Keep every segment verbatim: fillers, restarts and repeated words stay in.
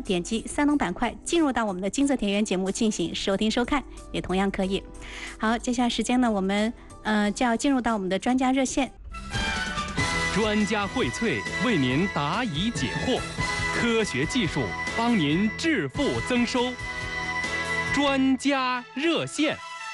点击三农板块进入到我们的金色田园节目进行收听收看，也同样可以。好，接下来时间呢，我们呃就要进入到我们的专家热线。 专家荟萃，为您答疑解惑，科学技术帮您致富增收。专家热线。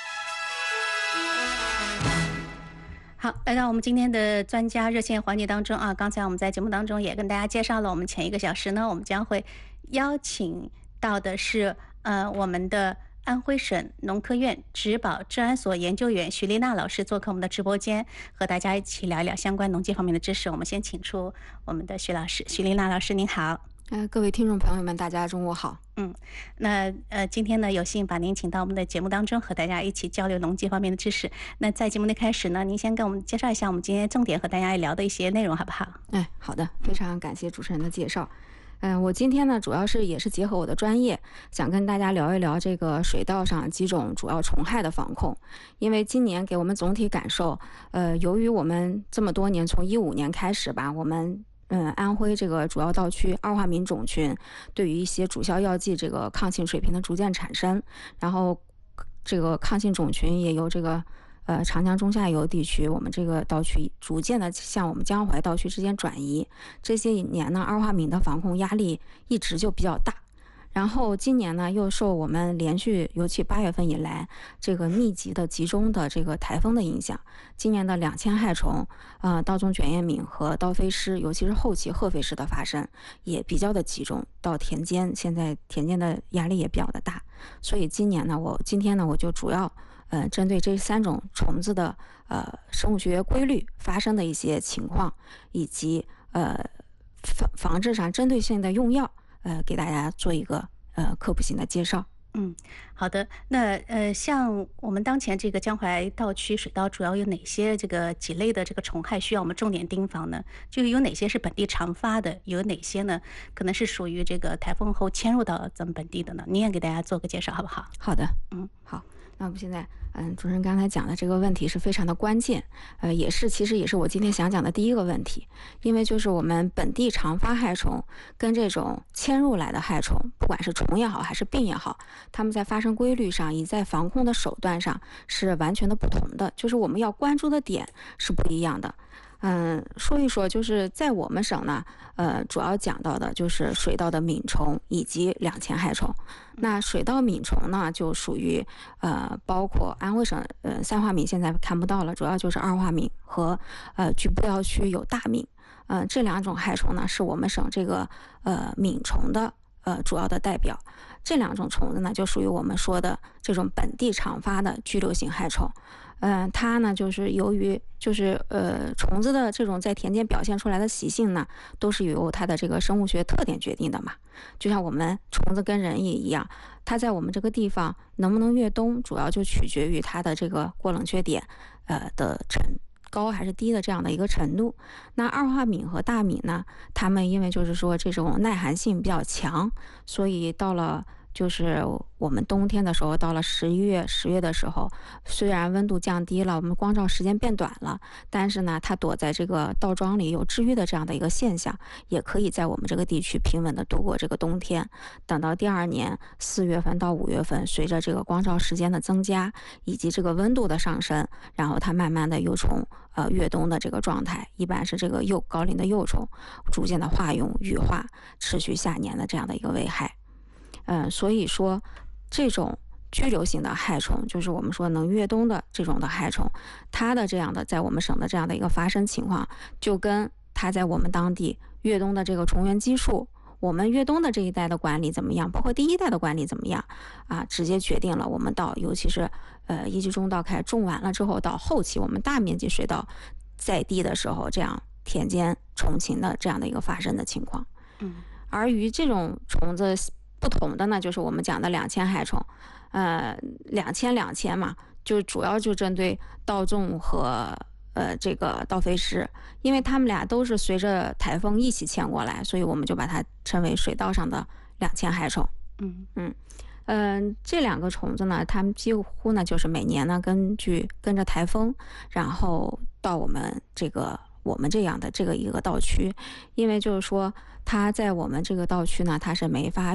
好，来到我们今天的专家热线环节当中啊，刚才我们在节目当中也跟大家介绍了，我们前一个小时呢，我们将会邀请到的是呃我们的安徽省农科院植保治安所研究员徐丽娜老师做客我们的直播间，和大家一起聊一聊相关农技方面的知识。我们先请出我们的徐老师，徐丽娜老师您好。 呃，各位听众朋友们，大家中午好。 嗯，那呃，今天呢，有幸把您请到我们的节目当中，和大家一起交流农技方面的知识。那在节目的开始呢，您先跟我们介绍一下我们今天重点和大家聊的一些内容，好不好？ 哎，好的，非常感谢主持人的介绍。嗯、呃，我今天呢，主要是也是结合我的专业，想跟大家聊一聊这个水稻上几种主要虫害的防控。因为今年给我们总体感受，呃，由于我们这么多年，从一五年开始吧，我们嗯，安徽这个主要稻区二化敏种群对于一些主效药剂这个抗性水平的逐渐产生，然后这个抗性种群也由这个呃长江中下游地区我们这个稻区逐渐的向我们江淮稻区之间转移。这些年呢，二化敏的防控压力一直就比较大。然后今年呢，又受我们连续，尤其八月份以来，这个密集的集中的这个台风的影响，今年的两千害虫，呃，稻种卷叶敏和稻飞虱，尤其是后期褐飞虱的发生，也比较的集中到田间，现在田间的压力也比较的大。所以今年呢，我今天呢，我就主要呃针对这三种虫子的呃生物学规律发生的一些情况，以及呃防防治上针对性的用药。呃，给大家做一个呃科普性的介绍。 嗯，好的。那呃，像我们当前这个江淮稻区水稻主要有哪些这个几类的这个虫害需要我们重点盯防呢？就有哪些是本地常发的，有哪些呢可能是属于这个台风后迁入到咱们本地的呢？您也给大家做个介绍好不好？ 好的， 嗯， 好。那我们现在，嗯，主持人刚才讲的这个问题是非常的关键，呃，也是其实也是我今天想讲的第一个问题，因为就是我们本地常发害虫跟这种迁入来的害虫，不管是虫也好还是病也好，它们在发生规律上以及在防控的手段上是完全的不同的，就是我们要关注的点是不一样的。嗯，说一说，就是在我们省呢，呃，主要讲到的就是水稻的敏虫以及两钱害虫。那水稻敏虫呢，就属于呃，包括安徽省呃三化敏现在看不到了，主要就是二化敏和呃局部药区有大敏，嗯、呃，这两种害虫呢，是我们省这个呃敏虫的呃主要的代表。这两种虫子呢，就属于我们说的这种本地常发的居留性害虫。嗯、呃，它呢就是由于就是呃虫子的这种在田间表现出来的习性呢，都是由它的这个生物学特点决定的嘛。就像我们虫子跟人也一样，它在我们这个地方能不能越冬，主要就取决于它的这个过冷却点呃的程高还是低的这样的一个程度。那二化敏和大敏呢，它们因为就是说这种耐寒性比较强，所以到了就是我们冬天的时候，到了十一月、十月的时候，虽然温度降低了，我们光照时间变短了，但是呢，它躲在这个稻庄里有治愈的这样的一个现象，也可以在我们这个地区平稳的度过这个冬天。等到第二年四月份到五月份，随着这个光照时间的增加以及这个温度的上升，然后它慢慢的又从呃越冬的这个状态，一般是这个幼高龄的幼虫逐渐的化蛹羽化，持续下年的这样的一个危害。嗯，所以说这种居留型的害虫，就是我们说能越冬的这种的害虫，它的这样的在我们省的这样的一个发生情况，就跟它在我们当地越冬的这个虫源基数，我们越冬的这一代的管理怎么样，包括第一代的管理怎么样啊，直接决定了我们到尤其是呃一级中稻开种完了之后，到后期我们大面积水稻在地的时候，这样田间虫禽的这样的一个发生的情况。 嗯， 而与这种虫子不同的呢，就是我们讲的两千害虫，呃，两千两千嘛，就主要就针对稻种和呃这个稻飞虱，因为它们俩都是随着台风一起迁过来，所以我们就把它称为水稻上的两千害虫。 嗯嗯嗯、呃，这两个虫子呢，它们几乎呢就是每年呢根据跟着台风，然后到我们这个。我们这样的这个一个稻区，因为就是说它在我们这个稻区呢，它是没法